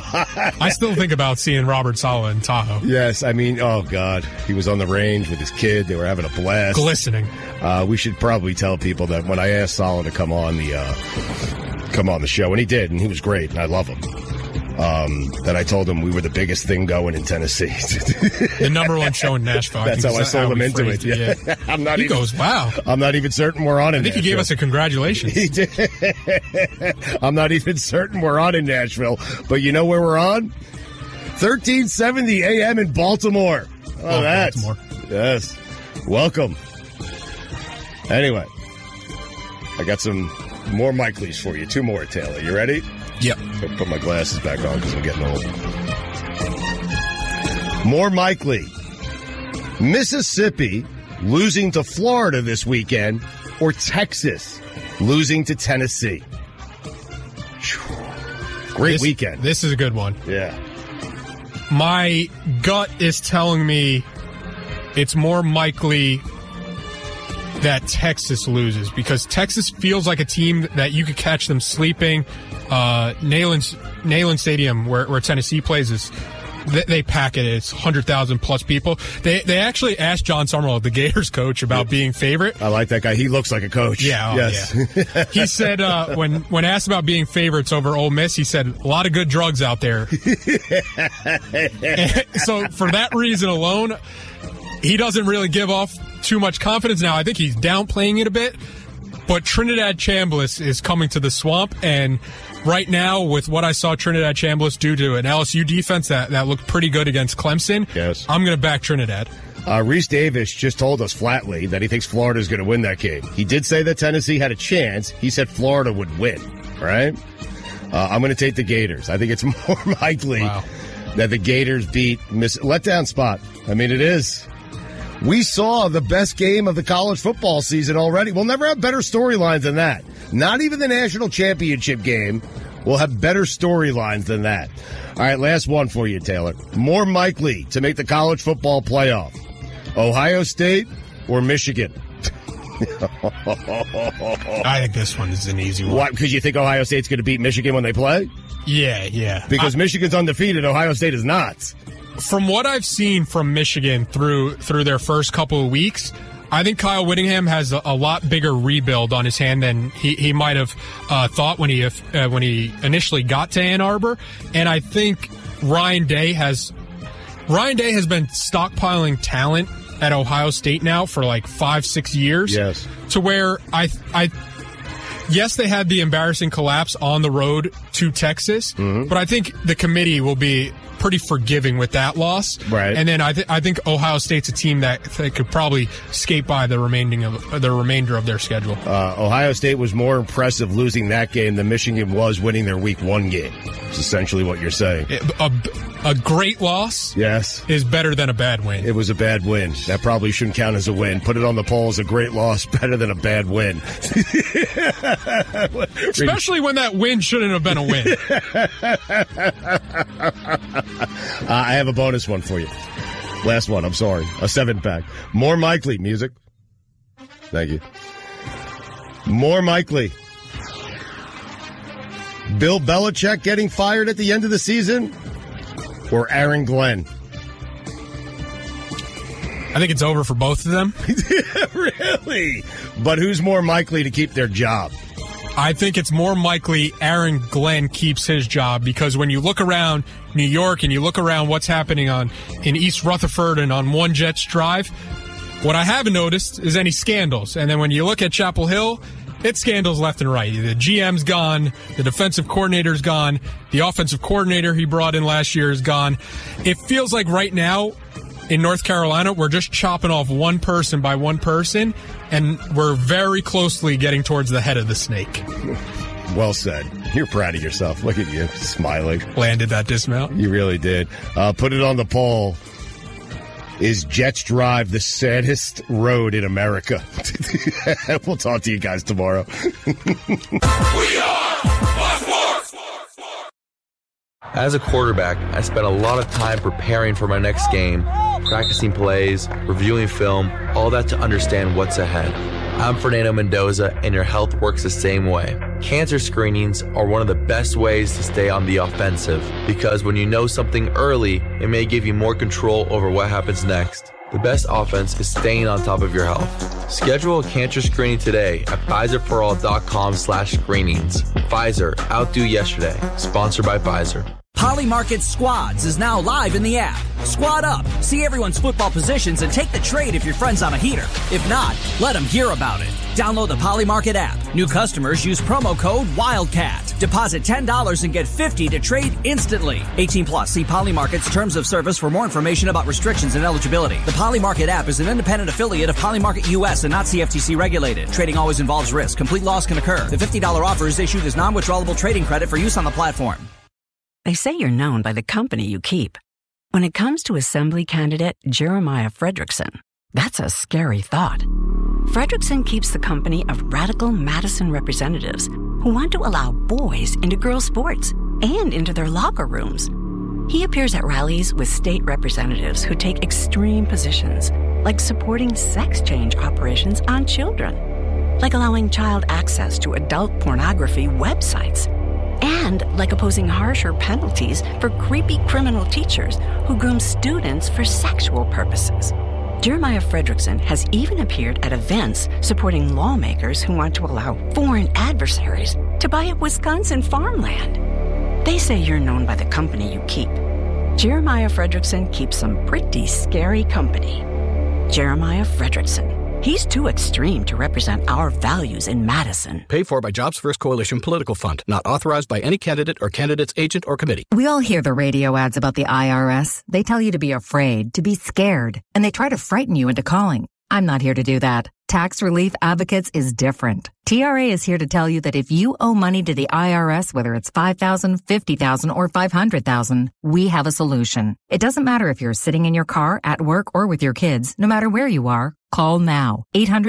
I still think about seeing Robert Saleh in Tahoe. Yes, I mean, oh, God. He was on the range with his kid. They were having a blast. Glistening. We should probably tell people that when I asked Saleh to come on the show, and he did, and he was great, and I love him, that I told him we were the biggest thing going in Tennessee. The number one show in Nashville. That's how I sold him into it. Yeah. He goes, wow. I'm not even certain we're on in Nashville. I think he gave us a congratulations. He did. I'm not even certain we're on in Nashville. But you know where we're on? 1370 AM in Baltimore. Oh, that's Baltimore. Yes. Welcome. Anyway, I got some more Michaelies for you. 2 more, Taylor. You ready? Yep. I'll put my glasses back on because I'm getting old. More Mikely. Mississippi losing to Florida this weekend, or Texas losing to Tennessee. Great weekend. This is a good one. Yeah. My gut is telling me it's more likely that Texas loses, because Texas feels like a team that you could catch them sleeping. Neyland Stadium, where Tennessee plays, they pack it. It's 100,000 plus people. They actually asked John Summerall, the Gators coach, about being favorite. I like that guy. He looks like a coach. Yeah. Yes. Yeah. He said when asked about being favorites over Ole Miss, he said a lot of good drugs out there. So for that reason alone, he doesn't really give off too much confidence. Now, I think he's downplaying it a bit, but Trinidad Chambliss is coming to the Swamp, and right now, with what I saw Trinidad Chambliss do to an LSU defense that looked pretty good against Clemson, yes, I'm going to back Trinidad. Reese Davis just told us flatly that he thinks Florida is going to win that game. He did say that Tennessee had a chance. He said Florida would win, right? I'm going to take the Gators. I think it's more likely that the Gators beat letdown spot. I mean, it is. We saw the best game of the college football season already. We'll never have better storylines than that. Not even the national championship game will have better storylines than that. All right, last one for you, Taylor. More likely to make the college football playoff, Ohio State or Michigan? I think this one is an easy one. Why? Because you think Ohio State's going to beat Michigan when they play? Yeah. Because Michigan's undefeated, Ohio State is not. From what I've seen from Michigan through their first couple of weeks, I think Kyle Whittingham has a lot bigger rebuild on his hand than he might have thought when he initially got to Ann Arbor. And I think Ryan Day has been stockpiling talent at Ohio State now for like 5-6 years. Yes. To where yes, they had the embarrassing collapse on the road to Texas, but I think the committee will be pretty forgiving with that loss. Right. And then I think Ohio State's a team that could probably skate by the remainder of their schedule. Ohio State was more impressive losing that game than Michigan was winning their Week 1 game. It's essentially what you're saying. A great loss, yes, is better than a bad win. It was a bad win. That probably shouldn't count as a win. Put it on the poll as a great loss, better than a bad win. Especially when that win shouldn't have been a win. I have a bonus one for you. Last one, I'm sorry. A 7-pack. More Mikely music. Thank you. More Mikely. Bill Belichick getting fired at the end of the season, or Aaron Glenn? I think it's over for both of them. Really? But who's more likely to keep their job? I think it's more likely Aaron Glenn keeps his job, because when you look around New York and you look around what's happening in East Rutherford and on One Jets Drive, what I haven't noticed is any scandals. And then when you look at Chapel Hill, it's scandals left and right. The GM's gone. The defensive coordinator's gone. The offensive coordinator he brought in last year is gone. It feels like right now in North Carolina, we're just chopping off one person by one person, and we're very closely getting towards the head of the snake. Well said. You're proud of yourself. Look at you, smiling. Landed that dismount. You really did. Put it on the poll. Is Jets Drive the saddest road in America? We'll talk to you guys tomorrow. We are Sports. As a quarterback, I spent a lot of time preparing for my next game, practicing plays, reviewing film, all that to understand what's ahead. I'm Fernando Mendoza, and your health works the same way. Cancer screenings are one of the best ways to stay on the offensive, because when you know something early, it may give you more control over what happens next. The best offense is staying on top of your health. Schedule a cancer screening today at PfizerForAll.com/screenings. Pfizer, outdo yesterday. Sponsored by Pfizer. Polymarket Squads is now live in the app. Squad up, see everyone's football positions, and take the trade if your friend's on a heater. If not, let them hear about it. Download the Polymarket app. New customers use promo code WILDCAT. Deposit $10 and get $50 to trade instantly. 18 plus. See Polymarket's terms of service for more information about restrictions and eligibility. The Polymarket app is an independent affiliate of Polymarket US and not CFTC regulated. Trading always involves risk. Complete loss can occur. The $50 offer is issued as non-withdrawable trading credit for use on the platform. They say you're known by the company you keep. When it comes to Assembly candidate Jeremiah Fredrickson, that's a scary thought. Fredrickson keeps the company of radical Madison representatives who want to allow boys into girls' sports and into their locker rooms. He appears at rallies with state representatives who take extreme positions, like supporting sex change operations on children, like allowing child access to adult pornography websites, and like opposing harsher penalties for creepy criminal teachers who groom students for sexual purposes. Jeremiah Fredrickson has even appeared at events supporting lawmakers who want to allow foreign adversaries to buy up Wisconsin farmland. They say you're known by the company you keep. Jeremiah Fredrickson keeps some pretty scary company. Jeremiah Fredrickson. He's too extreme to represent our values in Madison. Paid for by Jobs First Coalition Political Fund. Not authorized by any candidate or candidate's agent or committee. We all hear the radio ads about the IRS. They tell you to be afraid, to be scared, and they try to frighten you into calling. I'm not here to do that. Tax Relief Advocates is different. TRA is here to tell you that if you owe money to the IRS, whether it's $5,000, $50,000, or $500,000, we have a solution. It doesn't matter if you're sitting in your car, at work, or with your kids. No matter where you are, call now.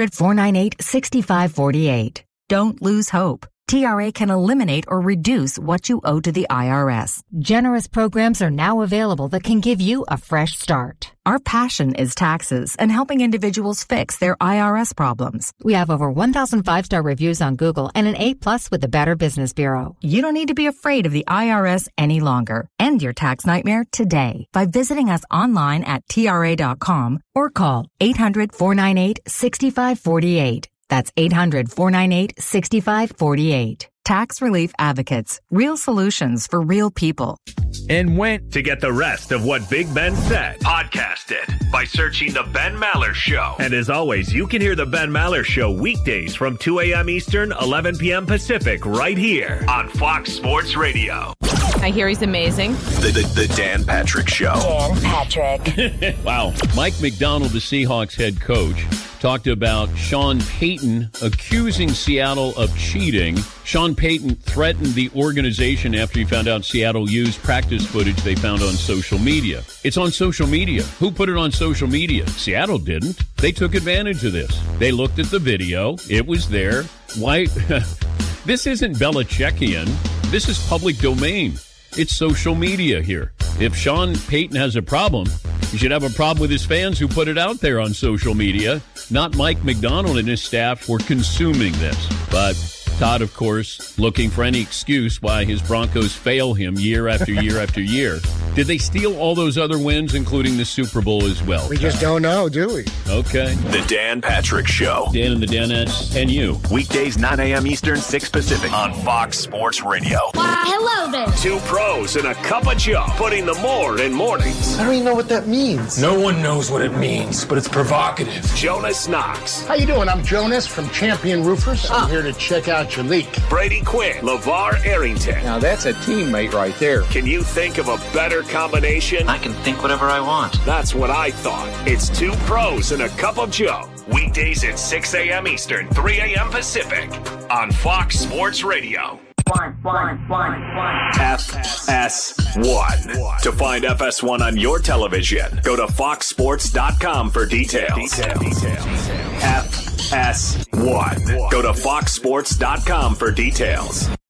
800-498-6548. Don't lose hope. TRA can eliminate or reduce what you owe to the IRS. Generous programs are now available that can give you a fresh start. Our passion is taxes and helping individuals fix their IRS problems. We have over 1,000 5-star reviews on Google and an A+ with the Better Business Bureau. You don't need to be afraid of the IRS any longer. End your tax nightmare today by visiting us online at TRA.com or call 800-498-6548. That's 800-498-6548. Tax Relief Advocates. Real solutions for real people. And went to get the rest of what Big Ben said. Podcast it by searching The Ben Maller Show. And as always, you can hear The Ben Maller Show weekdays from 2 a.m. Eastern, 11 p.m. Pacific, right here on Fox Sports Radio. I hear he's amazing. The Dan Patrick Show. Dan Patrick. Wow. Mike McDonald, the Seahawks head coach, talked about Sean Payton accusing Seattle of cheating. Sean Payton threatened the organization after he found out Seattle used practice footage they found on social media. It's on social media. Who put it on social media? Seattle didn't. They took advantage of this. They looked at the video. It was there. Why? This isn't Belichickian. This is public domain. It's social media here. If Sean Payton has a problem, he should have a problem with his fans who put it out there on social media, not Mike McDonald and his staff for consuming this. But Todd, of course, looking for any excuse why his Broncos fail him year after year after year. Did they steal all those other wins, including the Super Bowl as well? We just don't know, do we? Okay. The Dan Patrick Show. Dan and the Danettes and you. Weekdays, 9 a.m. Eastern, 6 Pacific on Fox Sports Radio. Hello there. Two pros and a cup of Joe, putting the more in mornings. I don't even know what that means. No one knows what it means, but it's provocative. Jonas Knox. How you doing? I'm Jonas from Champion Roofers. I'm here to check out your leak. Brady Quinn. LeVar Arrington. Now that's a teammate right there. Can you think of a better combination? I can think whatever I want. That's what I thought. It's two pros and a cup of Joe. Weekdays at 6 a.m. Eastern, 3 a.m. Pacific on Fox Sports Radio. FS1. To find FS1 on your television, go to foxsports.com for details. FS1. Go to foxsports.com for details.